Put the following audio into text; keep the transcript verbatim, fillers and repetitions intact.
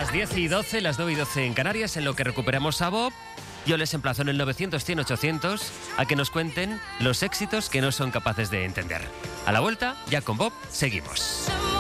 las diez y doce, las nueve y doce en Canarias, en lo que recuperamos a Bob. Yo les emplazo en el novecientos, cien, ochocientos a que nos cuenten los éxitos que no son capaces de entender. A la vuelta, ya con Bob, seguimos.